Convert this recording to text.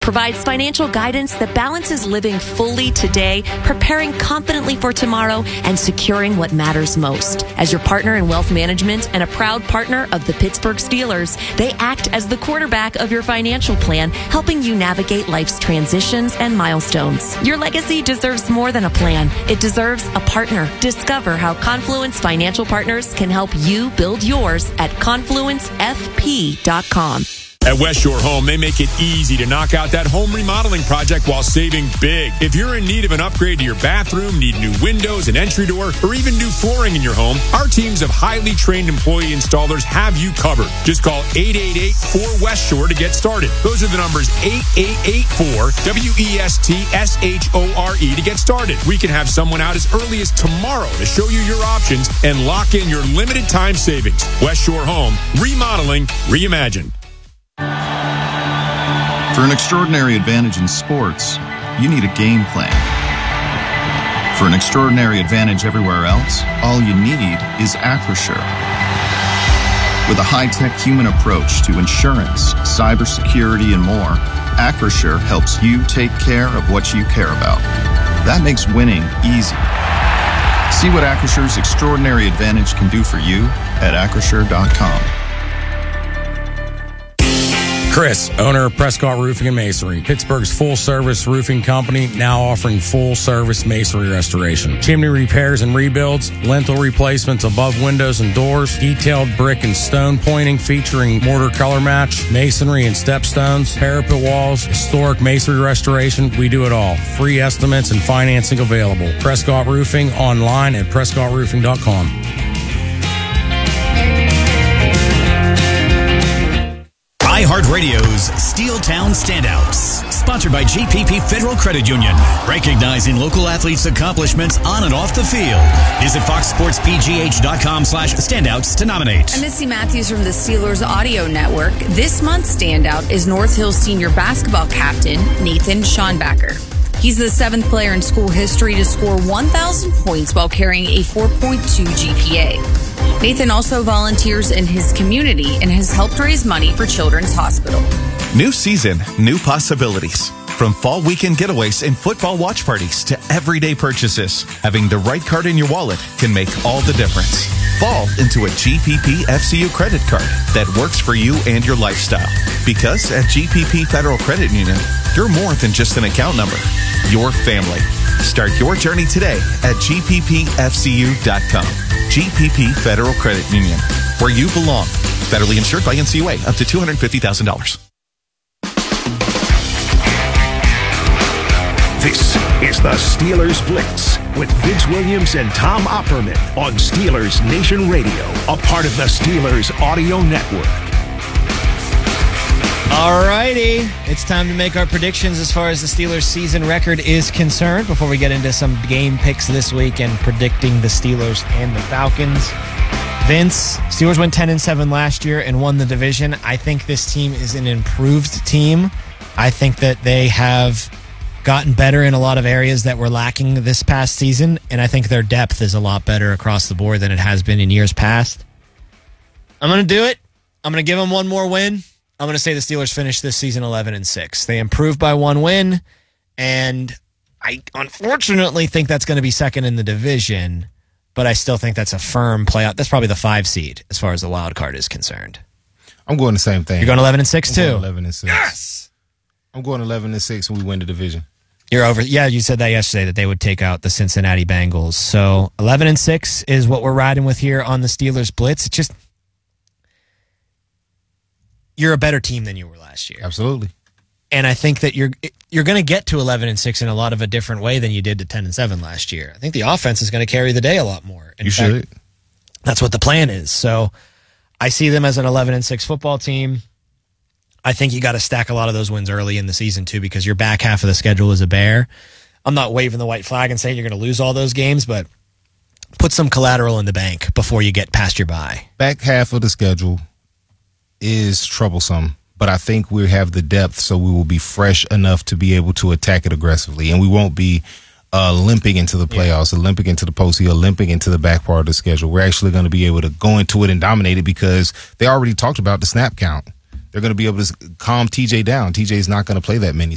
provides financial guidance that balances living fully today, preparing confidently for tomorrow, and securing what matters most. As your partner in wealth management and a proud partner of the Pittsburgh Steelers, they act as the quarterback of your financial plan, helping you navigate life's transitions and milestones. Your legacy deserves more than a plan. It deserves a partner. Discover how Confluence Financial Partners can help you build yours at confluencefp.com. At West Shore Home, they make it easy to knock out that home remodeling project while saving big. If you're in need of an upgrade to your bathroom, need new windows, an entry door, or even new flooring in your home, our teams of highly trained employee installers have you covered. Just call 888-4West Shore to get started. Those are the numbers 8884-WESTSHORE to get started. We can have someone out as early as tomorrow to show you your options and lock in your limited time savings. West Shore Home, remodeling, reimagined. For an extraordinary advantage in sports, you need a game plan. For an extraordinary advantage everywhere else, all you need is Acrisure. With a high-tech human approach to insurance, cybersecurity, and more, Acrisure helps you take care of what you care about. That makes winning easy. See what Acrisure's extraordinary advantage can do for you at Acrisure.com. Chris, owner of Prescott Roofing and Masonry, Pittsburgh's full-service roofing company, now offering full-service masonry restoration. Chimney repairs and rebuilds, lintel replacements above windows and doors, detailed brick and stone pointing featuring mortar color match, masonry and stepstones, parapet walls, historic masonry restoration. We do it all. Free estimates and financing available. Prescott Roofing online at PrescottRoofing.com. iHeartRadio's Steeltown Standouts, sponsored by GPP Federal Credit Union, recognizing local athletes' accomplishments on and off the field. Visit foxsportspgh.com/standouts to nominate. I'm Missy Matthews from the Steelers Audio Network. This month's standout is North Hills senior basketball captain Nathan Schonbacher. He's the 7th player in school history to score 1,000 points while carrying a 4.2 GPA. Nathan also volunteers in his community and has helped raise money for Children's Hospital. New season, new possibilities. From fall weekend getaways and football watch parties to everyday purchases, having the right card in your wallet can make all the difference. Fall into a GPP FCU credit card that works for you and your lifestyle. Because at GPP Federal Credit Union, you're more than just an account number. Your family. Start your journey today at gppfcu.com. GPP Federal Credit Union, where you belong. Federally insured by NCUA, up to $250,000. This is the Steelers Blitz with Vince Williams and Tom Opperman on Steelers Nation Radio, a part of the Steelers Audio Network. All righty, it's time to make our predictions as far as the Steelers' season record is concerned before we get into some game picks this week and predicting the Steelers and the Falcons. Vince, Steelers went 10-7 last year and won the division. I think this team is an improved team. I think that they have gotten better in a lot of areas that were lacking this past season, and I think their depth is a lot better across the board than it has been in years past. I'm going to do it. I'm going to give them one more win. I'm going to say the Steelers finished this season 11-6. They improved by one win, and I unfortunately think that's going to be second in the division, but I still think that's a firm playoff. That's probably the 5 seed as far as the wild card is concerned. I'm going the same thing. You're going 11-6 too? 11-6. Yes! I'm going 11-6 and we win the division. You're over. Yeah, you said that yesterday that they would take out the Cincinnati Bengals. So 11-6 is what we're riding with here on the Steelers Blitz. It's just, you're a better team than you were last year. Absolutely. And I think that you're going to get to 11-6 in a lot of a different way than you did to 10-7 last year. I think the offense is going to carry the day a lot more. In fact, should. That's what the plan is. So I see them as an 11-6 football team. I think you got to stack a lot of those wins early in the season too, because your back half of the schedule is a bear. I'm not waving the white flag and saying you're going to lose all those games, but put some collateral in the bank before you get past your bye. Back half of the schedule is troublesome, but I think we have the depth, so we will be fresh enough to be able to attack it aggressively, and we won't be limping into the playoffs, limping into the postseason, limping into the back part of the schedule. We're actually going to be able to go into it and dominate it because they already talked about the snap count. They're going to be able to calm TJ down. TJ is not going to play that many